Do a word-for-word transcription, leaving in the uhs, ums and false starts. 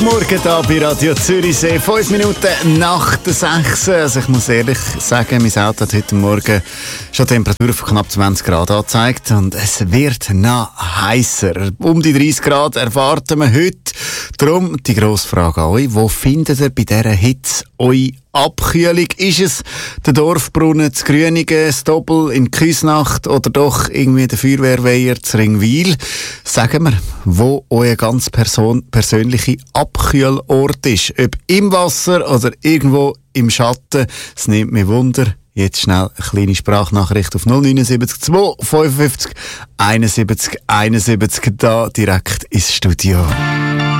Mittwochmorgen hier bei Radio Zürichsee. Fünf Minuten nach der sechs. Also ich muss ehrlich sagen, mein Auto hat heute Morgen schon Temperaturen von knapp zwanzig Grad angezeigt. Und es wird noch heißer. Um die dreißig Grad erwarten wir heute. Darum die grosse Frage an euch. Wo findet ihr bei dieser Hitze eure Abkühlung? Ist es der Dorfbrunnen zu Grünigen, das Doppel in Küsnacht oder doch irgendwie der Feuerwehrweiher zu Ringwil? Sagen wir, wo euer ganz person- persönliche Abkühlort ist. Ob im Wasser oder irgendwo im Schatten. Es nimmt mich Wunder. Jetzt schnell eine kleine Sprachnachricht auf null neun sieben zwei fünfundfünfzig einundsiebzig einundsiebzig da direkt ins Studio.